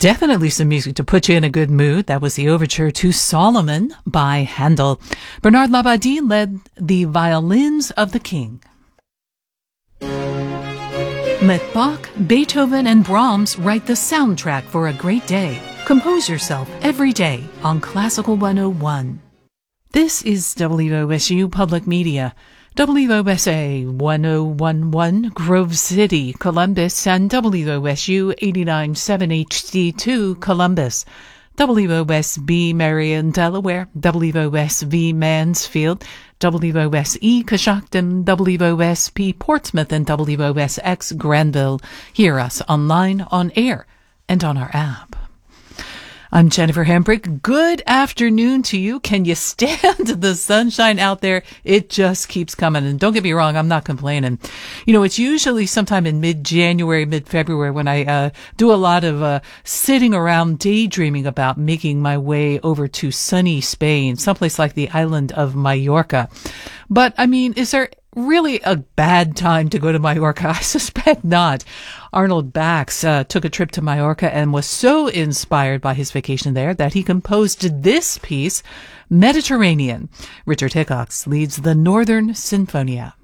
Definitely some music to put you in a good mood. That was the overture to Solomon by Handel. Bernard Labadie led the violins of the king. Let Bach, Beethoven, and Brahms write the soundtrack for a great day. Compose yourself every day on Classical 101. This is WOSU Public Media. WOSA 1011 Grove City, Columbus, and WOSU 89.7 HD2 Columbus. WOSB Marion, Delaware, WOSV Mansfield, WOSE Coshocton, WOSP Portsmouth, and WOSX Granville. Hear us online, on air, and on our app. I'm Jennifer Hambrick. Good afternoon to you. Can you stand the sunshine out there? It just keeps coming. And don't get me wrong, I'm not complaining. You know, it's usually sometime in mid-January, mid-February when I do a lot of sitting around daydreaming about making my way over to sunny Spain, someplace like the island of Mallorca. But, I mean, is there really a bad time to go to Mallorca? I suspect not. Arnold Bax took a trip to Mallorca and was so inspired by his vacation there that he composed this piece, Mediterranean. Richard Hickox leads the Northern Sinfonia.